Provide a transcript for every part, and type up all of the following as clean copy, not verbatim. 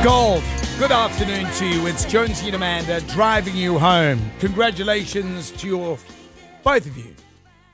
Gold, good afternoon to you. It's Jonesy and Amanda driving you home. Congratulations to both of you,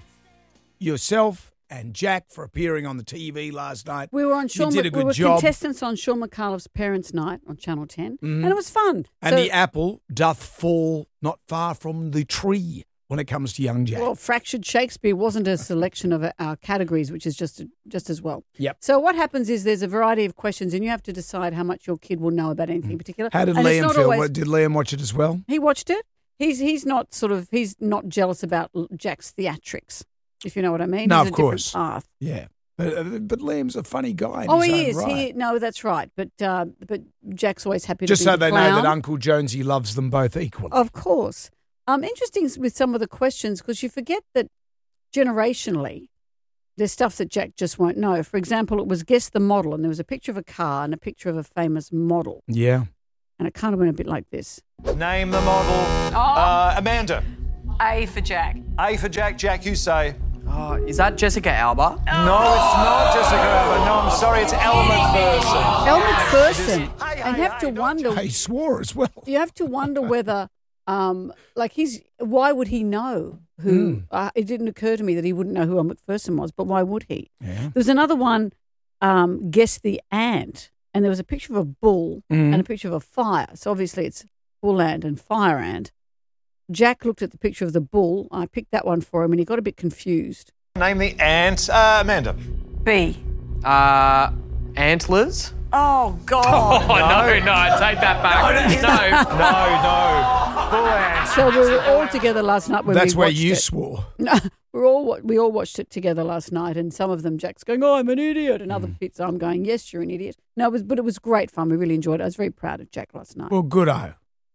yourself and Jack, for appearing on the TV last night. We were on Sean. You did a good we were job. Contestants on Sean McAuliffe's Parents' Night on Channel 10, and it was fun. And the apple doth fall not far from the tree when it comes to young Jack. Well, Fractured Shakespeare wasn't a selection of our categories, which is just as well. Yep. So what happens is there's a variety of questions, and you have to decide how much your kid will know about anything in particular. How did And it's Liam not feel? always- Did Liam watch it as well? He watched it. He's not jealous about Jack's theatrics, if you know what I mean. No, He's of a course. different path. Yeah. But Liam's a funny guy. in Oh, his he own is. right. No, that's right. But Jack's always happy Just to so be the they clown. know that Uncle Jonesy loves them both equally. Of course. Interesting with some of the questions, because you forget that generationally there's stuff that Jack just won't know. For example, it was guess the model, and there was a picture of a car and a picture of a famous model. Yeah. And it kind of went a bit like this. Name the model. Amanda. A for Jack. A for Jack. Jack, you say. Is that Jessica Alba? No, it's not Jessica Alba. No, I'm sorry, it's Elle McPherson. Elle McPherson. And you have to wonder. He swore as well. You have to wonder whether, why would he know who? It didn't occur to me that he wouldn't know who Elle McPherson was, but why would he? Yeah. There was another one, guess the ant, and there was a picture of a bull and a picture of a fire. So obviously it's bull ant and fire ant. Jack looked at the picture of the bull. I picked that one for him, and he got a bit confused. Name the ant. Amanda. B. Antlers? Oh, God. Oh, no, take that back. No. Bull ant. So we were all together last night when That's we where watched you it. swore. No, we all watched it together last night, and some of them Jack's going, "Oh, I'm an idiot," and other bits I'm going, "Yes, you're an idiot." No, but it was great fun. We really enjoyed it. I was very proud of Jack last night. Well, good-o.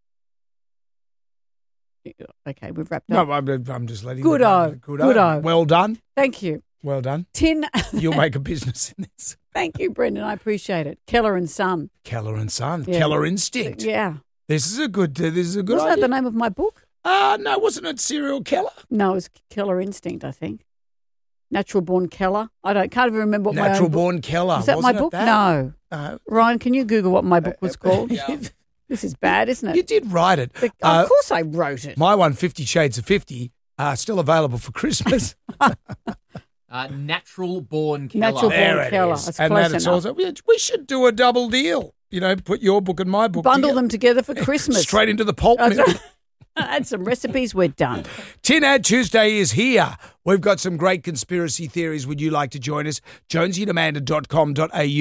Okay, we've wrapped up. No, I'm just letting Good-o. you know. Good-o. Good-o. Well done. Thank you, Well done. Tin. You'll make a business in this. Thank you, Brendan. I appreciate it. Keller and Son. Keller and Son. Yeah. Keller Instinct. Yeah, This is a good wasn't that idea. the name of my book? No, wasn't it Serial Keller? No, it was Keller Instinct, I think. Natural Born Keller. Can't even remember what my Natural own book. Born Keller. Is that my Wasn't it book? that? No. No. Ryan, can you Google what my book was called? This is bad, isn't it? You did write it. Of course I wrote it. My one, 50 Shades of 50, still available for Christmas. Natural Born Keller. Natural There Born it Keller. is. That's And close that it's enough. also, we should do a double deal. You know, put your book and my book Bundle together. them together for Christmas. Straight into the pulp That's mill. right. Add some recipes, we're done. Tin Ad Tuesday is here. We've got some great conspiracy theories. Would you like to join us? jonesyandamanda.com.au,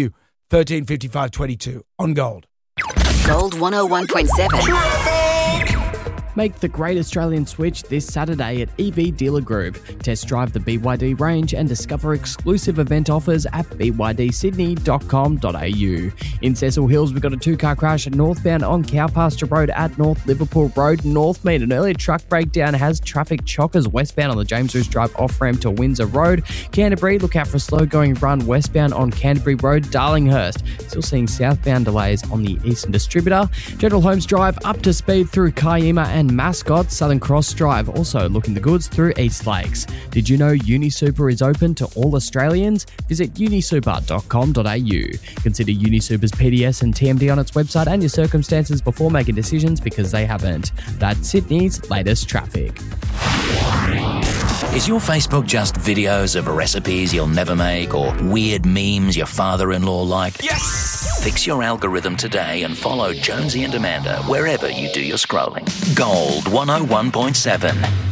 135522 on Gold. Gold 101.7. Make the great Australian switch this Saturday at EV Dealer Group. Test drive the BYD range and discover exclusive event offers at bydsydney.com.au. In Cecil Hills, we've got a two-car crash northbound on Cowpasture Road at North Liverpool Road. Northmead, an earlier truck breakdown has traffic chockers westbound on the James Roos Drive off-ramp to Windsor Road. Canterbury, look out for a slow-going run westbound on Canterbury Road, Darlinghurst. Still seeing southbound delays on the Eastern Distributor. General Holmes Drive up to speed through Kiama and Mascot. Southern Cross Drive also looking the goods through East Lakes. Did you know UniSuper is open to all Australians? Visit unisuper.com.au. Consider UniSuper's PDS and TMD on its website and your circumstances before making decisions, because they haven't. That's Sydney's latest traffic. Is your Facebook just videos of recipes you'll never make or weird memes your father-in-law liked? Yes! Fix your algorithm today and follow Jonesy and Amanda wherever you do your scrolling. Gold 101.7.